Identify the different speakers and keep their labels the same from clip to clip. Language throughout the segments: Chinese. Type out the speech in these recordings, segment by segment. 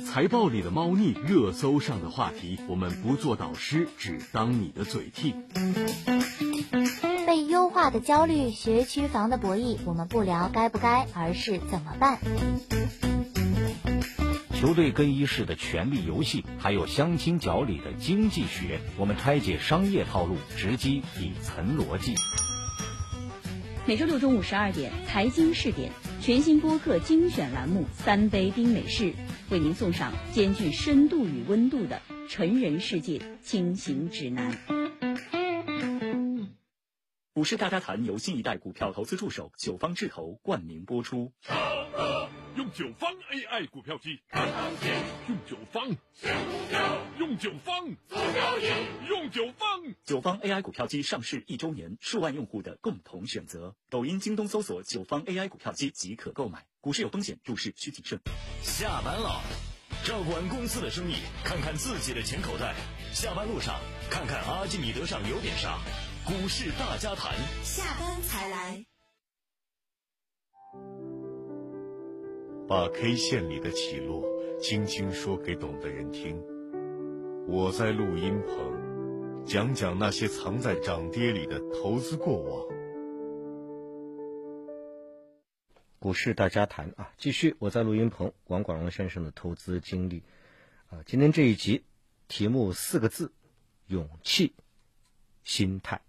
Speaker 1: 财报里的猫腻，热搜上的话题，我们不做导师，只当你的嘴替。
Speaker 2: 被优化的焦虑，学区房的博弈，我们不聊该不该，而是怎么办。
Speaker 3: 球队更衣室的权力游戏，还有相亲角里的经济学，我们拆解商业套路，直击底层逻辑。
Speaker 4: 每周六中午12点，财经试点全新播客精选栏目《3杯冰美式》，为您送上兼具深度与温度的成人世界轻型指南。
Speaker 5: 股市大家谈由新一代股票投资助手九方智投冠名播出。
Speaker 6: 用九方 AI 股票机看行情，用九方选股票，用九方做交易，用九方。
Speaker 5: 九方 AI 股票机上市1周年，数万用户的共同选择。抖音、京东搜索九方 AI 股票机即可购买。股市有风险，入市需谨慎。
Speaker 7: 下班了，照管公司的生意，看看自己的钱口袋。下班路上，看看阿基米德上有点啥。股市大家谈，
Speaker 8: 下班才来。
Speaker 9: 把 K 线里的起落轻轻说给懂的人听。我在录音棚讲讲那些藏在涨跌里的投资过往。
Speaker 3: 股市大家谈啊，继续我在录音棚王广荣先生的投资经历啊。今天这一集题目4个字：勇气、心态。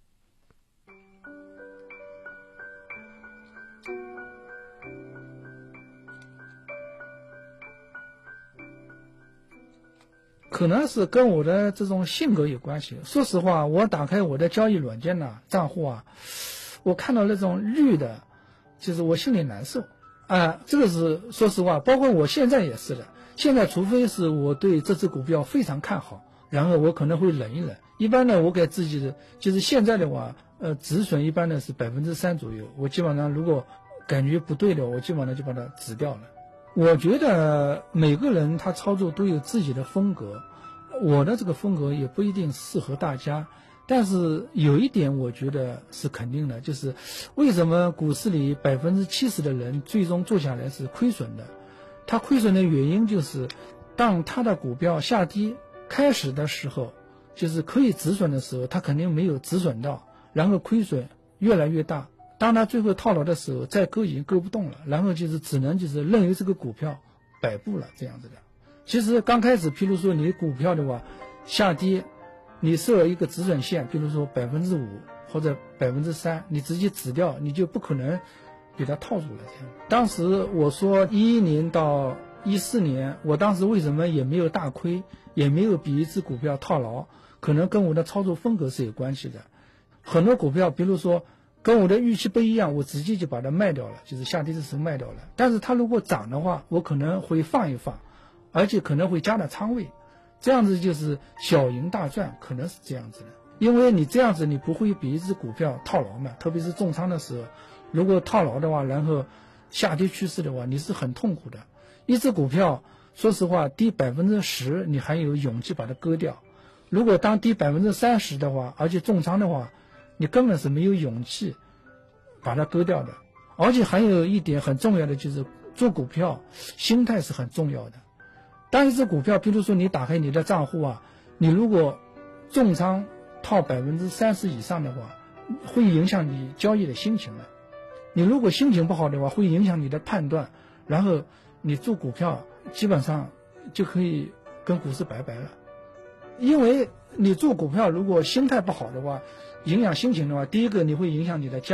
Speaker 10: 可能是跟我的这种性格有关系。说实话，我打开我的交易软件呢，账户啊，我看到那种绿的，就是我心里难受啊。这个是说实话，包括我现在也是的。现在除非是我对这只股票非常看好，然后我可能会忍一忍。一般呢，我给自己的就是现在的话，止损一般呢是3%左右。我基本上如果感觉不对的，我基本上就把它止掉了。我觉得每个人他操作都有自己的风格，我的这个风格也不一定适合大家，但是有一点我觉得是肯定的，就是为什么股市里70%的人最终做下来是亏损的。他亏损的原因就是，当他的股票下跌开始的时候，就是可以止损的时候，他肯定没有止损到，然后亏损越来越大。当他最后套牢的时候，再割已经割不动了，然后就是只能就是认为这个股票摆布了这样子的。其实刚开始，譬如说你股票的话下跌，你设一个止损线，比如说5%或者3%，你直接止掉，你就不可能给它套住了这样。当时我说11年到14年，我当时为什么也没有大亏，也没有比一只股票套牢，可能跟我的操作风格是有关系的。很多股票，比如说跟我的预期不一样，我直接就把它卖掉了，就是下跌的时候卖掉了。但是它如果涨的话，我可能会放一放，而且可能会加大仓位，这样子就是小赢大赚，可能是这样子的。因为你这样子你不会比一只股票套牢嘛，特别是重仓的时候，如果套牢的话，然后下跌趋势的话，你是很痛苦的。一只股票说实话低10%，你还有勇气把它割掉。如果当低30%的话，而且重仓的话，你根本是没有勇气把它割掉的。而且还有一点很重要的，就是做股票心态是很重要的。当一只股票，比如说你打开你的账户啊，你如果重仓套30%以上的话，会影响你交易的心情的。你如果心情不好的话，会影响你的判断，然后你做股票基本上就可以跟股市拜拜了。因为你做股票如果心态不好的话，影响心情的话，第一个你会影响你的家